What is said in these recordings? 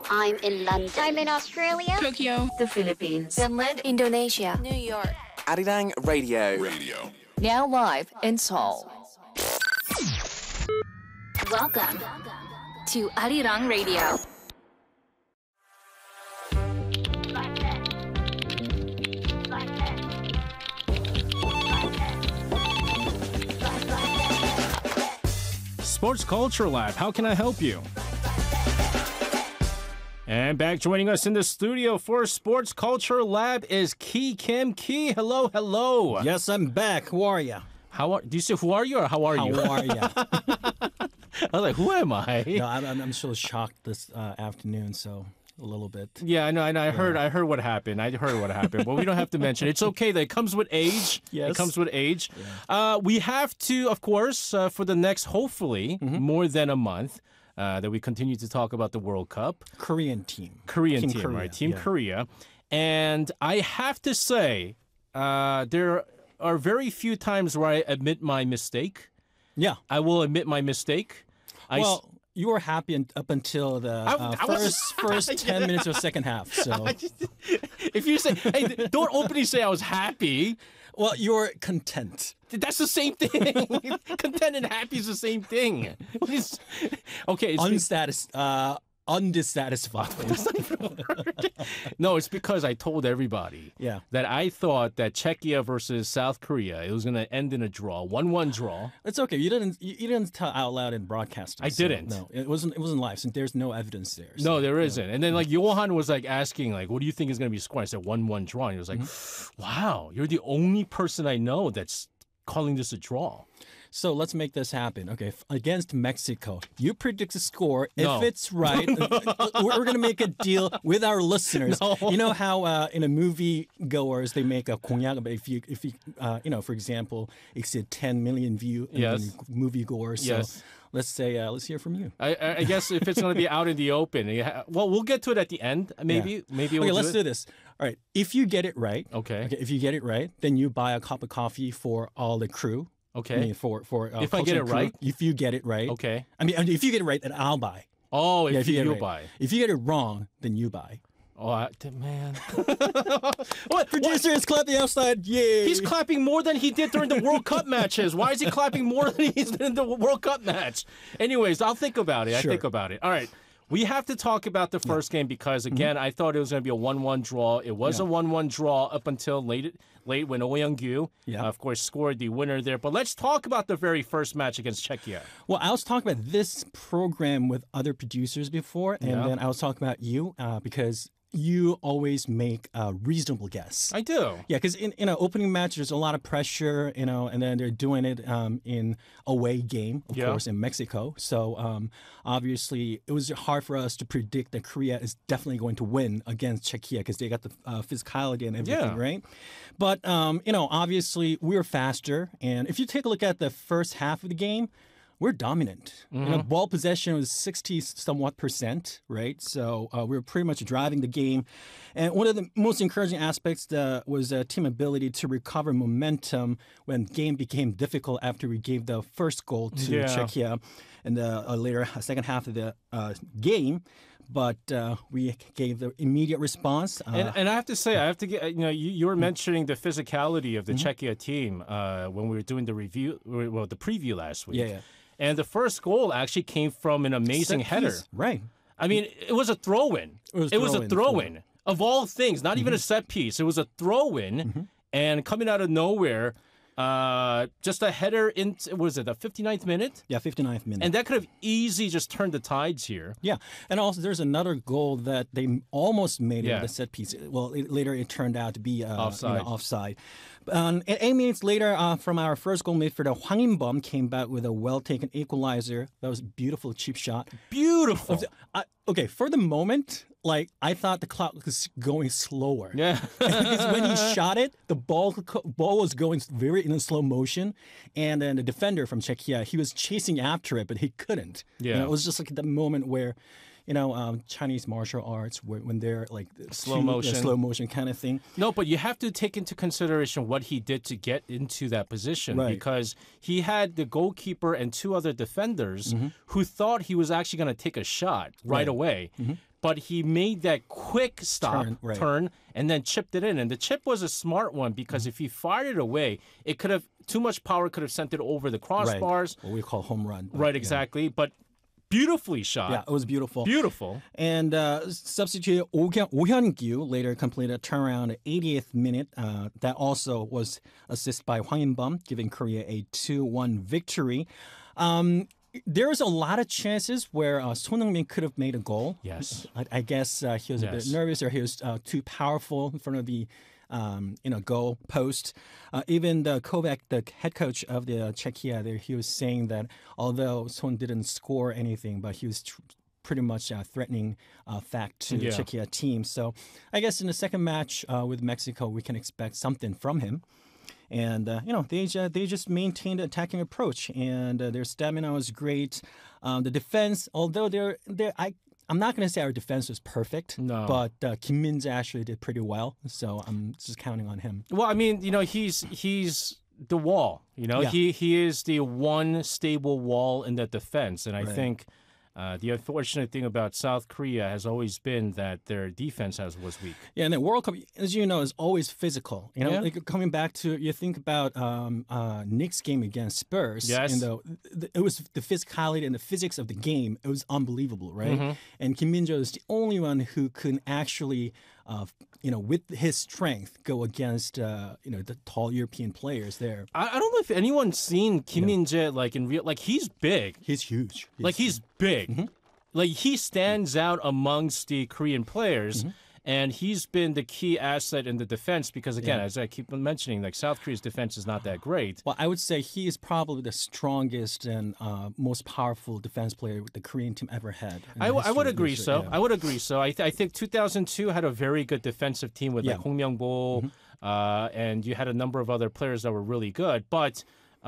I'm in London. I'm in Australia. Tokyo. The Philippines. Finland. Indonesia. New York. Arirang Radio. Now live in Seoul. Welcome to Arirang Radio. Sports Culture Lab, how can I help you? And back joining us in the studio for Sports Culture Lab is Ki Kim. Ki, hello, hello. Yes, I'm back. Who are you? Do you say who are you or how are you? How are you? I was like, who am I? No, I'm still shocked this afternoon, so a little bit. Yeah, I know. I heard what happened. But we don't have to mention it. It's okay. That it comes with age. Yes. It comes with age. Yeah. We have to, of course, for the next, hopefully, more than a month, that we continue to talk about the World Cup. Korean team. Team Korea, right? Team Korea. And I have to say, there are very few times where I admit my mistake. Yeah. I will admit my mistake. You were happy up until the first 10 minutes of second half. So, if you say, hey, don't openly say I was happy. Well, you're content. That's the same thing. Content and happy is the same thing. Okay. Undissatisfied. No, it's because I told everybody Yeah. that I thought that Czechia versus South Korea, it was going to end in a draw, 1-1 draw. It's okay. You didn't tell out loud in broadcasting. I didn't. No, it wasn't live, since there's no evidence there. No, there isn't. And then Johan was asking what do you think is going to be scored? I said 1-1 draw. And he was like, wow, you're the only person I know that's calling this a draw. So let's make this happen. Okay, against Mexico, you predict the score. No. If it's right, we're going to make a deal with our listeners. No. You know how in a movie goers they make a 공약. If you for example, exceed 10 million view Yes. movie goers. So Yes. let's say let's hear from you. I guess if it's going to be out in the open, well, we'll get to it at the end. Maybe. Yeah. Maybe Okay, we'll let's do this. All right, if you get it right. Okay. If you get it right, then you buy a cup of coffee for all the crew. Okay. I mean, for If I get it crew. right? If you get it right. Okay. I mean, if you get it right, then I'll buy. Oh, Yeah, if you get it right. buy. If you get it wrong, then you buy. Oh, man. Producers clapping outside. Yay. He's clapping more than he did during the World Cup matches. Why is he clapping more than he's in the World Cup match? Anyways, I'll think about it. Sure. I think about it. All right. We have to talk about the first game because, again, I thought it was going to be a 1-1 draw. It was a 1-1 draw up until late when Oh Young-gyu, of course, scored the winner there. But let's talk about the very first match against Czechia. Well, I was talking about this program with other producers before, and then I was talking about you because you always make a reasonable guess. I do. Yeah, because in an opening match, there's a lot of pressure, and then they're doing it in away game, of course, in Mexico. So obviously, it was hard for us to predict that Korea is definitely going to win against Czechia because they got the physicality and everything, right? But obviously, we're faster, and if you take a look at the first half of the game, we're dominant. Ball possession was 60-somewhat%, right? So we were pretty much driving the game. And one of the most encouraging aspects was team ability to recover momentum when game became difficult after we gave the first goal to Czechia in the later second half of the game. But we gave the immediate response. And I have to say, you were mentioning the physicality of the Czechia team when we were doing the preview last week. Yeah. And the first goal actually came from an amazing header. Right. I mean, it was a throw-in. It was a throw-in. Of all things, not even a set piece. It was a throw-in, and coming out of nowhere, just a header in, was it the 59th minute? Yeah, 59th minute. And that could have easily just turned the tides here. Yeah, and also there's another goal that they almost made it with a set piece. Well, later it turned out to be offside. 8 minutes later, from our first goal midfielder, Hwang In-beom came back with a well-taken equalizer. That was a beautiful chip shot. Beautiful. Okay, for the moment, I thought the clock was going slower. Yeah. Because when he shot it, the ball was going very in slow motion, and then the defender from Czechia, he was chasing after it, but he couldn't. Yeah. It was just like the moment where Chinese martial arts when they're like Slow motion. slow motion kind of thing. No, but you have to take into consideration what he did to get into that position Right. because he had the goalkeeper and two other defenders who thought he was actually going to take a shot right away. But he made that quick stop, turn, and then chipped it in. And the chip was a smart one because if he fired it away, it could have, too much power could have sent it over the crossbars. What we call home run. Right, exactly. But beautifully shot. Yeah, it was beautiful. Beautiful. And substitute Oh Hyun-gyu later completed a turnaround at 80th minute. That also was assisted by Hwang In-bum, giving Korea a 2-1 victory. There was a lot of chances where Son Heung-min could have made a goal. Yes. I guess he was a bit nervous or he was too powerful in front of the goal post. Even the Kovac, the head coach of the Czechia, there, he was saying that although Son didn't score anything, but he was pretty much threatening fact to the Czechia team. So I guess in the second match with Mexico, we can expect something from him. And they just maintained an attacking approach, and their stamina was great. The defense, although I'm not going to say our defense was perfect, but Kim Min-jae actually did pretty well. So I'm just counting on him. Well, I mean, he's the wall. He is the one stable wall in the defense, and I think. The unfortunate thing about South Korea has always been that their defense was weak. Yeah, and the World Cup, as you know, is always physical. Like coming back to, you think about Knicks' game against Spurs. Yes. And it was the physicality and the physics of the game. It was unbelievable, right? And Kim Min-jae is the only one who could actually, with his strength, go against, the tall European players there. I don't know if anyone's seen Kim Min-jae in real. He's big. He's huge. He's big. He stands out amongst the Korean players. And he's been the key asset in the defense because, again, as I keep mentioning, South Korea's defense is not that great. Well, I would say he is probably the strongest and most powerful defense player the Korean team ever had. I would agree so. Yeah. I would agree so. I think 2002 had a very good defensive team with Hong Myung-bo, and you had a number of other players that were really good. But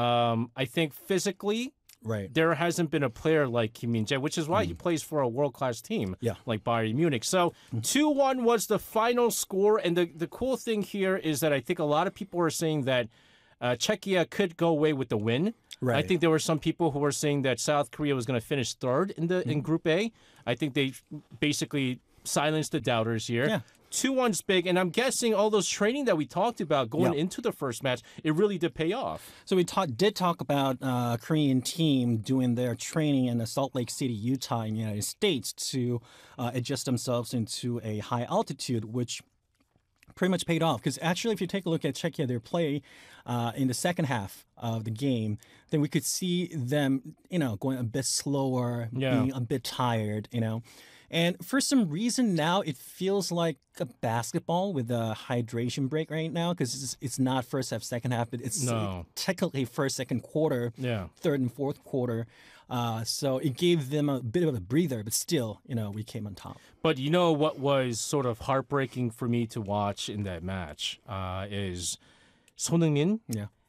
I think physically, there hasn't been a player like Kim Min-jae, which is why he plays for a world-class team like Bayern Munich. So 2-1 was the final score. And the cool thing here is that I think a lot of people are saying that Czechia could go away with the win. I think there were some people who were saying that South Korea was going to finish third in Group A. I think they basically silenced the doubters here. 2-1's big, and I'm guessing all those training that we talked about going into the first match, it really did pay off. So we did talk about Korean team doing their training in Salt Lake City, Utah, in the United States to adjust themselves into a high altitude, which pretty much paid off. Because actually, if you take a look at Czechia, their play in the second half of the game, then we could see them, going a bit slower, being a bit tired, And for some reason now it feels like a basketball with a hydration break right now because it's not first half, second half, but it's technically first, second quarter, third and fourth quarter. So it gave them a bit of a breather, but still, we came on top. But you know what was sort of heartbreaking for me to watch in that match is Son Heung-min.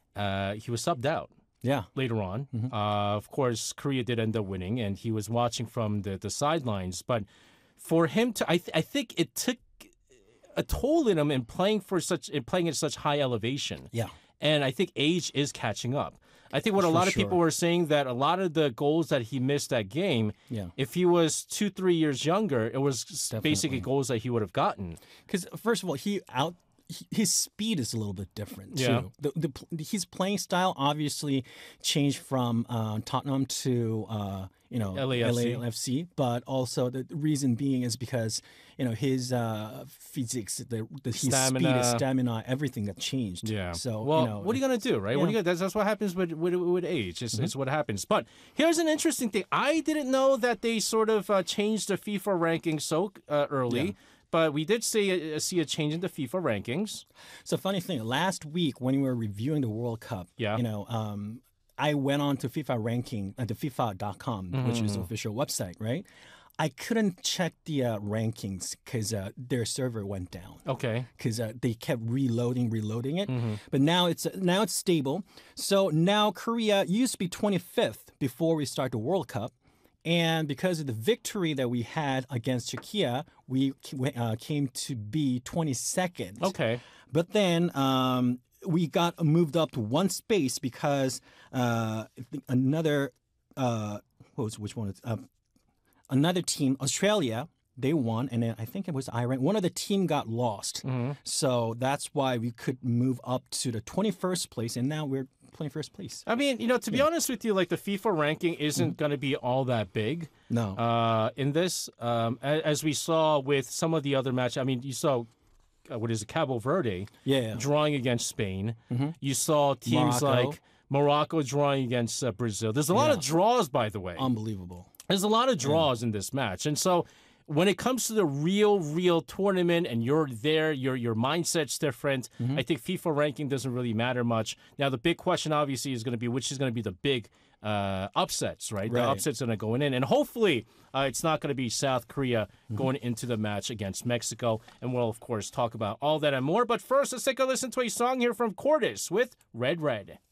He was subbed out. Later on. Of course, Korea did end up winning, and he was watching from the sidelines. But for him to, I think it took a toll in him in playing at such high elevation. And I think age is catching up. I think what a lot of people were saying that a lot of the goals that he missed that game, if he was 2-3 years younger, it was basically goals that he would have gotten. Because first of all, his speed is a little bit different too. His playing style obviously changed from Tottenham to LAFC, but also the reason being is because his physics, his speed, his stamina, everything that changed. So what are you gonna do, right? That's what happens with age. It's what happens. But here's an interesting thing. I didn't know that they sort of changed the FIFA ranking so early. But we did see a change in the FIFA rankings. So funny thing, last week when we were reviewing the World Cup, I went on to FIFA ranking at the FIFA.com, which is the official website, right? I couldn't check the rankings because their server went down. Okay. Because they kept reloading it. But now it's stable. So now Korea used to be 25th before we start the World Cup. And because of the victory that we had against Czechia, we came to be 22nd. Okay. But then we got moved up to one space because another which one? Another team, Australia, they won, and then I think it was Iran. One of the team got lost, so that's why we could move up to the 21st place, and now we're 21st place. I mean, to be honest with you, like the FIFA ranking isn't going to be all that big. No. In this, as we saw with some of the other matches, I mean, you saw Cabo Verde drawing against Spain. You saw teams like Morocco drawing against Brazil. There's a lot of draws, by the way. Unbelievable. There's a lot of draws in this match, and so when it comes to the real tournament and you're there, your mindset's different. I think FIFA ranking doesn't really matter much. Now, the big question obviously is going to be which is going to be the big upsets, right? The upsets that are going in. And hopefully it's not going to be South Korea going into the match against Mexico. And we'll, of course, talk about all that and more. But first, let's take a listen to a song here from Cordis with Red Red.